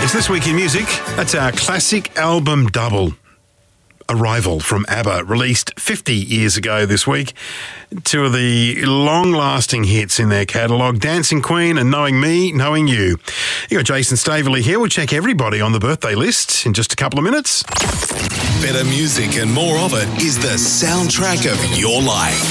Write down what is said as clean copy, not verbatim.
So this week in music, that's our classic album double. Arrival from ABBA, released 50 years ago this week. Two of the long-lasting hits in their catalogue, Dancing Queen and Knowing Me, Knowing You. You got Jason Staveley here. We'll check everybody on the birthday list in just a couple of minutes. Better music and more of it is the soundtrack of your life.